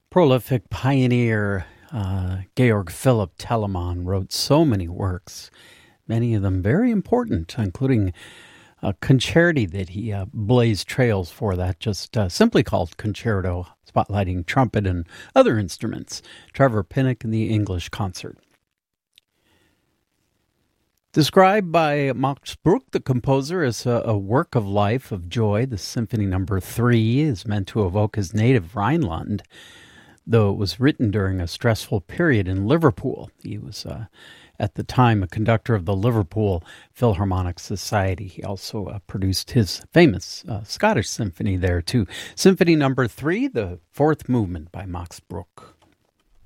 Prolific pioneer Georg Philipp Telemann wrote so many works, many of them very important, including a concerti that he blazed trails for that, just simply called Concerto, spotlighting trumpet and other instruments. Trevor Pinnock and the English Concert. Described by Max Bruch, the composer, as a work of life, of joy, the Symphony No. 3 is meant to evoke his native Rhineland, though it was written during a stressful period in Liverpool. He was, at the time, a conductor of the Liverpool Philharmonic Society. He also produced his famous Scottish symphony there, too. Symphony No. 3, the fourth movement by Max Bruch.